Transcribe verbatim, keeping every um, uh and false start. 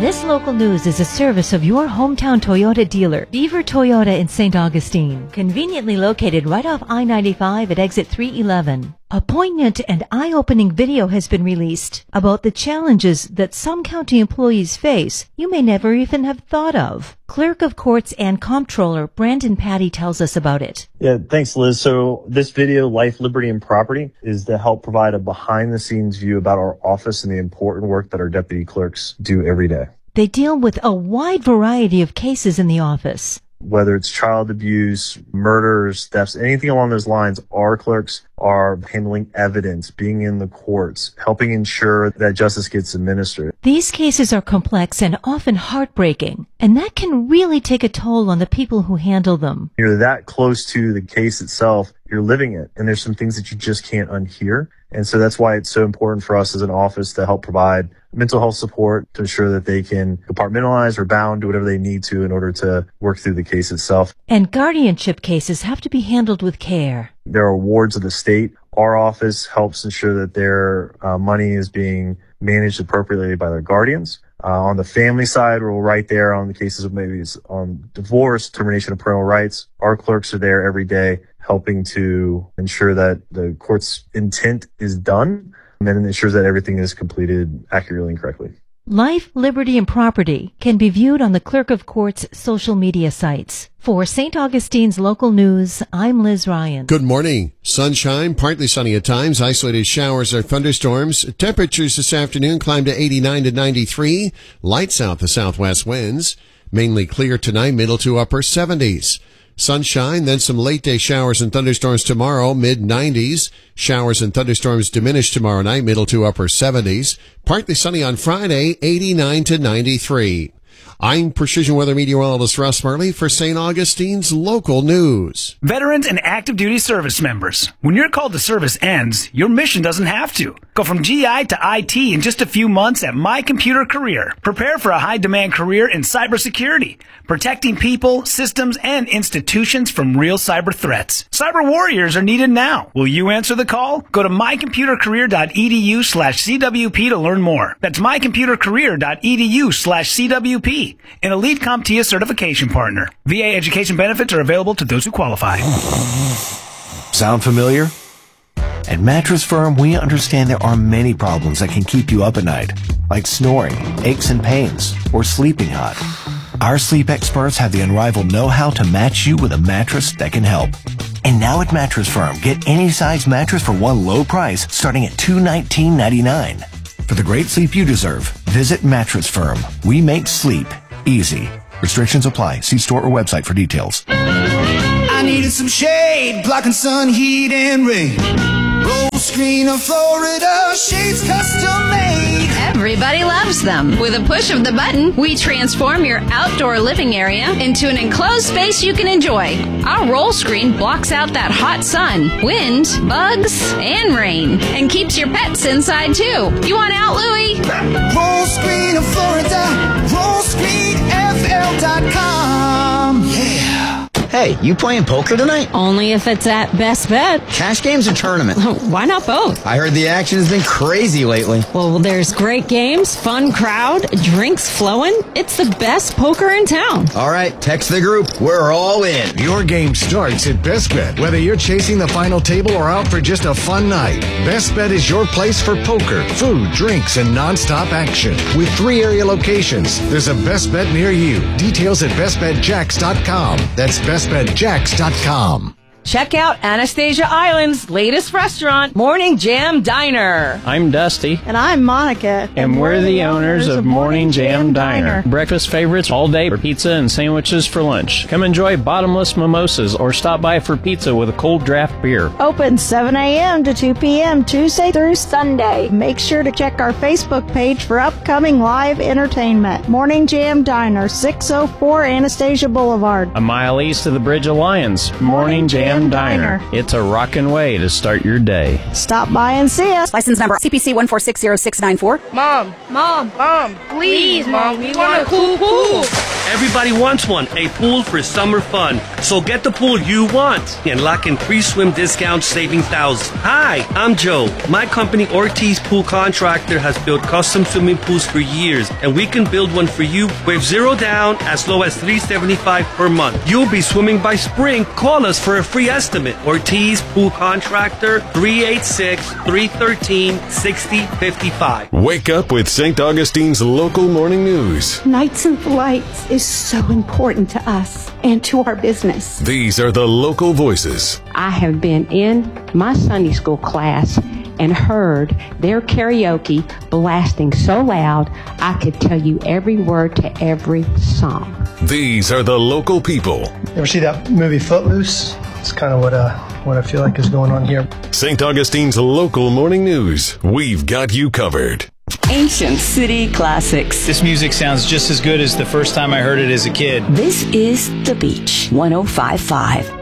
This local news is a service of your hometown Toyota dealer, Beaver Toyota in Saint Augustine, conveniently located right off I ninety-five at exit three eleven. A poignant and eye-opening video has been released about the challenges that some county employees face you may never even have thought of. Clerk of Courts and Comptroller Brandon Patty tells us about it. Yeah, thanks, Liz. So this video, Life, Liberty, and Property, is to help provide a behind-the-scenes view about our office and the important work that our deputy clerks do every day. They deal with a wide variety of cases in the office. Whether it's child abuse, murders, thefts, anything along those lines, our clerks are handling evidence, being in the courts, helping ensure that justice gets administered. These cases are complex and often heartbreaking, and that can really take a toll on the people who handle them. You're that close to the case itself, you're living it, and there's some things that you just can't unhear. And so that's why it's so important for us as an office to help provide mental health support to ensure that they can compartmentalize or bound, do whatever they need to in order to work through the case itself. And guardianship cases have to be handled with care. There are wards of the state. Our office helps ensure that their uh, money is being managed appropriately by their guardians. Uh, on the family side, we're right there on the cases of maybe it's on divorce, termination of parental rights. Our clerks are there every day helping to ensure that the court's intent is done and then ensures that everything is completed accurately and correctly. Life, Liberty, and Property can be viewed on the Clerk of Court's social media sites. For Saint Augustine's local news, I'm Liz Ryan. Good morning. Sunshine, partly sunny at times, isolated showers or thunderstorms. Temperatures this afternoon climb to eighty-nine to ninety-three. Light south to southwest winds. Mainly clear tonight, middle to upper seventies. Sunshine, then some late-day showers and thunderstorms tomorrow, mid nineties. Showers and thunderstorms diminish tomorrow night, middle to upper seventies. Partly sunny on Friday, eighty-nine to ninety-three. I'm Precision Weather Meteorologist Russ Murley for Saint Augustine's local news. Veterans and active duty service members. When your call to service ends, your mission doesn't have to. Go from G I to I T in just a few months at My Computer Career. Prepare for a high-demand career in cybersecurity, protecting people, systems, and institutions from real cyber threats. Cyber warriors are needed now. Will you answer the call? Go to mycomputercareer.edu slash CWP to learn more. That's mycomputercareer.edu slash CWP. An Elite CompTIA certification partner. V A education benefits are available to those who qualify. Sound familiar? At Mattress Firm, we understand there are many problems that can keep you up at night, like snoring, aches and pains, or sleeping hot. Our sleep experts have the unrivaled know-how to match you with a mattress that can help. And now at Mattress Firm, get any size mattress for one low price starting at two hundred nineteen dollars and ninety-nine cents. For the great sleep you deserve, visit Mattress Firm. We make sleep easy. Restrictions apply. See store or website for details. I needed some shade, blocking sun, heat, and rain. Roll screen of Florida, shades custom made. Everybody loves them. With a push of the button, we transform your outdoor living area into an enclosed space you can enjoy. Our roll screen blocks out that hot sun, wind, bugs, and rain, and keeps your pets inside too. You want out, Louie? Roll screen of Florida, roll screen F L dot com. Yeah. Hey, you playing poker tonight? Only if it's at Best Bet. Cash games or tournament? Why not both? I heard the action has been crazy lately. Well, there's great games, fun crowd, drinks flowing. It's the best poker in town. All right, text the group. We're all in. Your game starts at Best Bet. Whether you're chasing the final table or out for just a fun night, Best Bet is your place for poker, food, drinks, and nonstop action. With three area locations, there's a Best Bet near you. Details at best bet jacks dot com. That's best bet jacks dot com. Check out Anastasia Island's latest restaurant, Morning Jam Diner. I'm Dusty. And I'm Monica. And, and we're, we're the owners of Morning Jam, Jam Diner. Diner. Breakfast favorites all day for pizza and sandwiches for lunch. Come enjoy bottomless mimosas or stop by for pizza with a cold draft beer. Open seven a.m. to two p.m. Tuesday through Sunday. Make sure to check our Facebook page for upcoming live entertainment. Morning Jam Diner, six oh four Anastasia Boulevard. A mile east of the Bridge of Lions. Morning, Morning Jam Diner. Diner. It's a rockin' way to start your day. Stop by and see us. License number C P C one four six zero six nine four. Mom, Mom, Mom, please, Mom, we want a cool pool. Everybody wants one, a pool for summer fun. So get the pool you want and lock in free swim discounts, saving thousands. Hi, I'm Joe. My company Ortiz Pool Contractor has built custom swimming pools for years, and we can build one for you with zero down as low as three hundred seventy-five dollars per month. You'll be swimming by spring. Call us for a free estimate. Ortiz Pool Contractor, three eight six, three one three, six zero five five. Wake up with Saint Augustine's local morning news. Nights and Lights is so important to us and to our business. These are the local voices. I have been in my Sunday school class and heard their karaoke blasting so loud I could tell you every word to every song. These are the local people. You ever see that movie Footloose? It's kind of what uh, what I feel like is going on here. Saint Augustine's local morning news. We've got you covered. Ancient City Classics. This music sounds just as good as the first time I heard it as a kid. This is The Beach, one oh five point five.